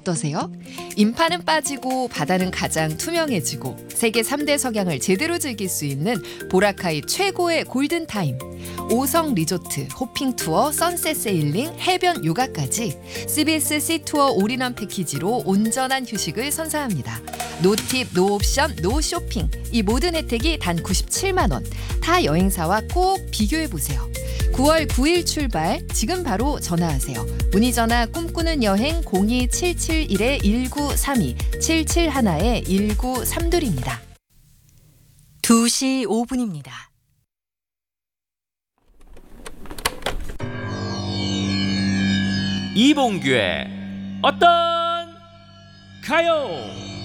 어떠세요? 인파는 빠지고 바다는 가장 투명해지고 세계 3대 석양을 제대로 즐길 수 있는 보라카이 최고의 골든타임. 5성 리조트, 호핑 투어, 선셋 세일링, 해변 요가까지 CBS 시투어 올인원 패키지로 온전한 휴식을 선사합니다. 노팁, 노옵션, 노쇼핑. 이 모든 혜택이 단 97만 원. 타 여행사와 꼭 비교해보세요. 9월 9일 출발, 지금 바로 전화하세요. 문의 전화 꿈꾸는 여행 02771-1932, 771-1932입니다. 2시 5분입니다. 이봉규의 어떤 가요?